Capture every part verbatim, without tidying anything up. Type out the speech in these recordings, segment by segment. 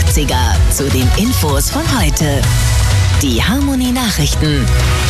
siebziger zu den Infos von heute. Die Harmonie Nachrichten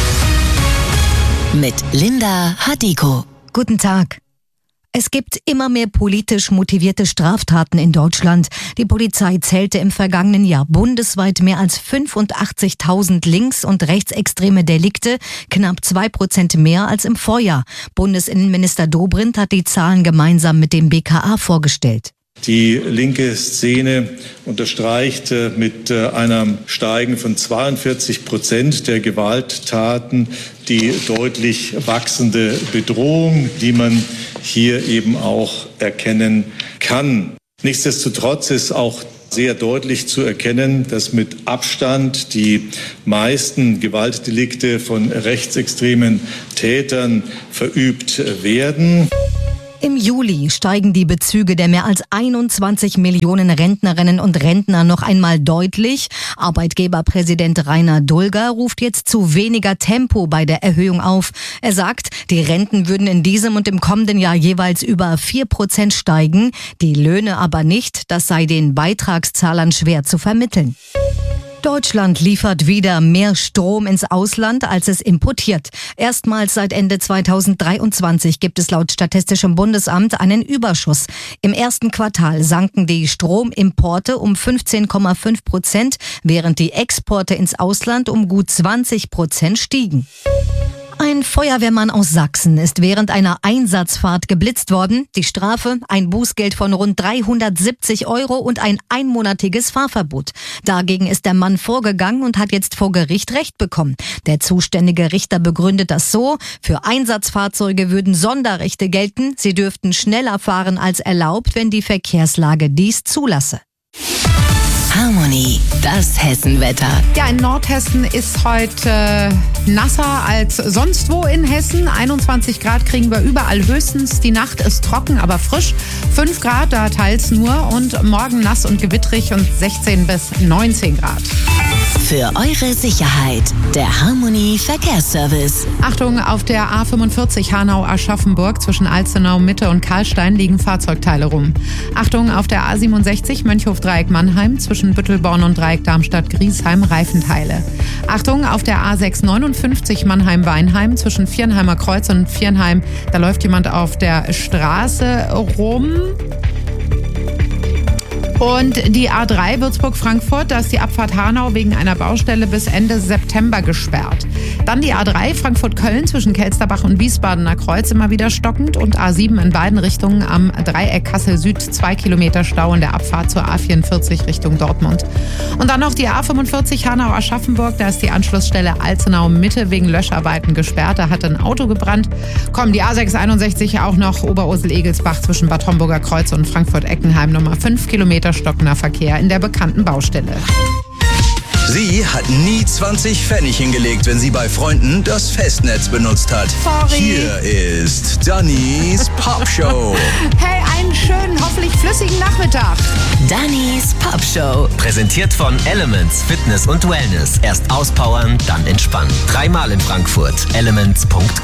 mit Linda Hadiko. Guten Tag. Es gibt immer mehr politisch motivierte Straftaten in Deutschland. Die Polizei zählte im vergangenen Jahr bundesweit mehr als fünfundachtzigtausend links- und rechtsextreme Delikte, knapp zwei Prozent mehr als im Vorjahr. Bundesinnenminister Dobrindt hat die Zahlen gemeinsam mit dem B K A vorgestellt. Die linke Szene unterstreicht mit einem Steigen von zweiundvierzig Prozent der Gewalttaten die deutlich wachsende Bedrohung, die man hier eben auch erkennen kann. Nichtsdestotrotz ist auch sehr deutlich zu erkennen, dass mit Abstand die meisten Gewaltdelikte von rechtsextremen Tätern verübt werden. Im Juli steigen die Bezüge der mehr als einundzwanzig Millionen Rentnerinnen und Rentner noch einmal deutlich. Arbeitgeberpräsident Rainer Dulger ruft jetzt zu weniger Tempo bei der Erhöhung auf. Er sagt, die Renten würden in diesem und im kommenden Jahr jeweils über vier Prozent steigen, die Löhne aber nicht. Das sei den Beitragszahlern schwer zu vermitteln. Deutschland liefert wieder mehr Strom ins Ausland, als es importiert. Erstmals seit Ende zweitausenddreiundzwanzig gibt es laut Statistischem Bundesamt einen Überschuss. Im ersten Quartal sanken die Stromimporte um fünfzehn Komma fünf Prozent, während die Exporte ins Ausland um gut zwanzig Prozent stiegen. Ein Feuerwehrmann aus Sachsen ist während einer Einsatzfahrt geblitzt worden. Die Strafe, ein Bußgeld von rund dreihundertsiebzig Euro und ein einmonatiges Fahrverbot. Dagegen ist der Mann vorgegangen und hat jetzt vor Gericht Recht bekommen. Der zuständige Richter begründet das so: Für Einsatzfahrzeuge würden Sonderrechte gelten. Sie dürften schneller fahren als erlaubt, wenn die Verkehrslage dies zulasse. Harmonie, das Hessenwetter. Ja, in Nordhessen ist heute nasser als sonst wo in Hessen. einundzwanzig Grad kriegen wir überall höchstens. Die Nacht ist trocken, aber frisch. fünf Grad, da teils nur. Und morgen nass und gewittrig und sechzehn bis neunzehn Grad. Für eure Sicherheit, der Harmonie Verkehrsservice. Achtung, auf der A fünfundvierzig Hanau-Aschaffenburg zwischen Alzenau Mitte und Karlstein liegen Fahrzeugteile rum. Achtung, auf der A siebenundsechzig Mönchhof-Dreieck-Mannheim zwischen Büttelborn und Dreieck Darmstadt-Griesheim Reifenteile. Achtung, auf der A sechshundertneunundfünfzig Mannheim-Weinheim zwischen Viernheimer Kreuz und Viernheim. Da läuft jemand auf der Straße rum. Und die A drei Würzburg-Frankfurt, da ist die Abfahrt Hanau wegen einer Baustelle bis Ende September gesperrt. Dann die A drei Frankfurt-Köln zwischen Kelsterbach und Wiesbadener Kreuz immer wieder stockend und A sieben in beiden Richtungen am Dreieck Kassel-Süd zwei Kilometer Stau in der Abfahrt zur A vierundvierzig Richtung Dortmund. Und dann noch die A fünfundvierzig Hanau-Aschaffenburg, da ist die Anschlussstelle Alzenau-Mitte wegen Löscharbeiten gesperrt, da hat ein Auto gebrannt. Kommen die A sechshunderteinundsechzig auch noch Oberursel-Egelsbach zwischen Bad Homburger Kreuz und Frankfurt-Eckenheim Nummer fünf Kilometer stockender Verkehr in der bekannten Baustelle. Sie hat nie zwanzig Pfennig hingelegt, wenn sie bei Freunden das Festnetz benutzt hat. Sorry. Hier ist Dannys Popshow. Hey, einen schönen, hoffentlich flüssigen Nachmittag. Dannys Popshow. Präsentiert von Elements Fitness und Wellness. Erst auspowern, dann entspannen. Dreimal in Frankfurt. elements punkt com